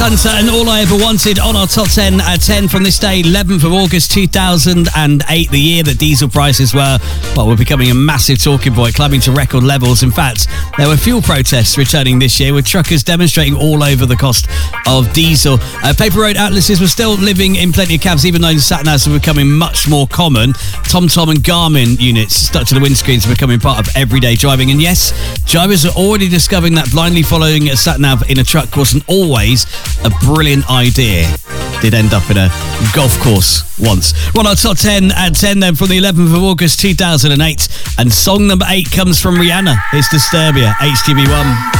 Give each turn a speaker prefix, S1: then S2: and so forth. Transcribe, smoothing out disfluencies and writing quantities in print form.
S1: Hunter and All I Ever Wanted on our top 10 at 10 from this day, 11th of August 2008, the year that diesel prices were becoming a massive talking point, climbing to record levels. In fact, there were fuel protests returning this year, with truckers demonstrating all over the cost of diesel. Paper road atlases were still living in plenty of cabs, even though sat-navs were becoming much more common. TomTom and Garmin units stuck to the windscreens are becoming part of everyday driving. And yes, drivers are already discovering that blindly following a sat-nav in a truck wasn't always a brilliant idea. Did end up in a golf course once. Well, our top 10 at 10 then from the 11th of August 2008. And song number 8 comes from Rihanna. It's Disturbia, HTV1.